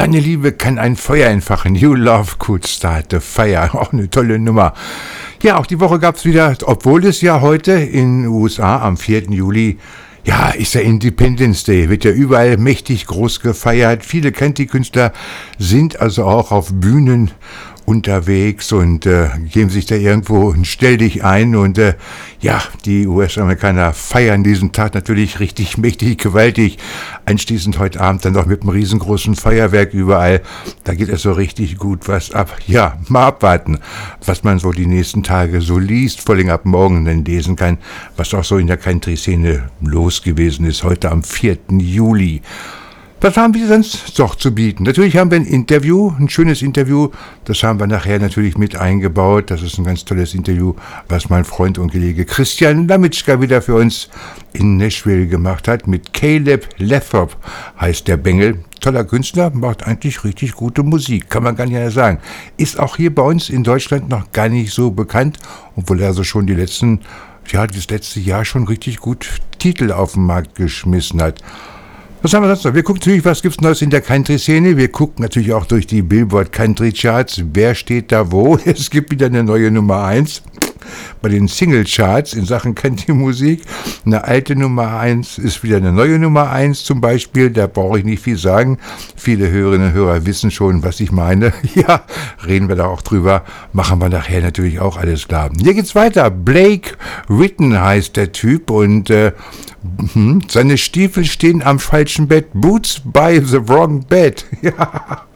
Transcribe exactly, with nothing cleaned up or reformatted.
Deine Liebe kann ein Feuer entfachen. You love could start a fire. Auch eine tolle Nummer. Ja, auch die Woche gab es wieder, obwohl es ja heute in den U S A am vierten Juli, ja, ist der Independence Day, wird ja überall mächtig groß gefeiert. Viele Country-Künstler sind also auch auf Bühnen unterwegs und äh, geben sich da irgendwo ein Stell dich ein und äh, ja, die U S-Amerikaner feiern diesen Tag natürlich richtig mächtig, gewaltig. Anschließend heute Abend dann noch mit einem riesengroßen Feuerwerk überall. Da geht es so richtig gut was ab. Ja, mal abwarten, was man so die nächsten Tage so liest, vor allem ab morgen dann lesen kann, was auch so in der Country-Szene los gewesen ist, heute am vierten Juli. Was haben wir sonst noch zu bieten? Natürlich haben wir ein Interview, ein schönes Interview. Das haben wir nachher natürlich mit eingebaut. Das ist ein ganz tolles Interview, was mein Freund und Kollege Christian Lamitschka wieder für uns in Nashville gemacht hat. Mit Caleb Lathrop heißt der Bengel. Toller Künstler, macht eigentlich richtig gute Musik, kann man gar nicht sagen. Ist auch hier bei uns in Deutschland noch gar nicht so bekannt, obwohl er also schon die letzten, ja, das letzte Jahr schon richtig gut Titel auf den Markt geschmissen hat. Was haben wir sonst noch? Wir gucken natürlich, was gibt's Neues in der Country-Szene. Wir gucken natürlich auch durch die Billboard Country Charts. Wer steht da wo? Es gibt wieder eine neue Nummer eins bei den Single-Charts in Sachen Country-Musik. Eine alte Nummer eins ist wieder eine neue Nummer eins zum Beispiel. Da brauche ich nicht viel sagen. Viele Hörerinnen und Hörer wissen schon, was ich meine. Ja, reden wir da auch drüber. Machen wir nachher natürlich auch alles klar. Hier geht's weiter. Blake Witten heißt der Typ und äh, seine Stiefel stehen am falschen Bett. Boots by the wrong bed. Ja.